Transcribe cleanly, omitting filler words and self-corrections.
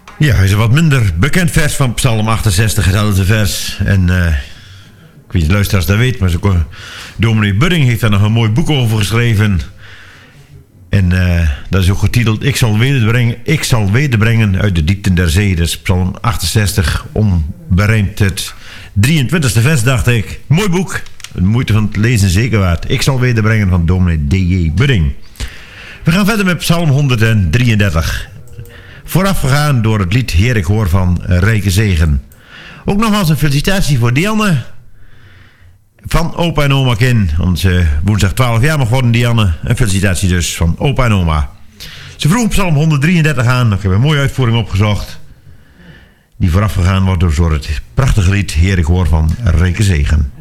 Ja, hij is een wat minder bekend vers van Psalm 68, hetzelfde vers. En ik weet niet of de luisteraars dat weet, maar dominee Budding heeft daar nog een mooi boek over geschreven. En dat is ook getiteld Ik zal wederbrengen uit de diepten der zee. Dat is Psalm 68, onberijmd het 23e vers, dacht ik. Mooi boek, de moeite van het lezen zeker waard. Ik zal wederbrengen van dominee D.J. Budding. We gaan verder met Psalm 133. Voorafgegaan door het lied Heer, ik hoor van Rijke Zegen. Ook nogmaals een felicitatie voor Dianne. Van opa en oma Kin. Onze woensdag 12 jaar mag worden, Dianne. Een felicitatie dus van opa en oma. Ze vroeg Psalm 133 aan. Ik heb een mooie uitvoering opgezocht. Die voorafgegaan wordt door het prachtige lied Heer, ik hoor van Rijke Zegen.